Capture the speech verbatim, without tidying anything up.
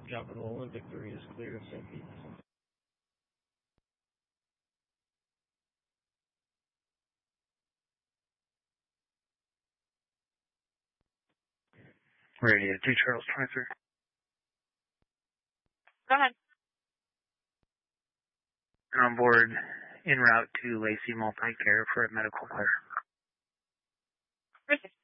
Capital and Victory is clear, Saint Pete. Radio two Charles twenty-three. Go ahead. On board en route to Lacey Multi-Care for a medical clear. Perfect.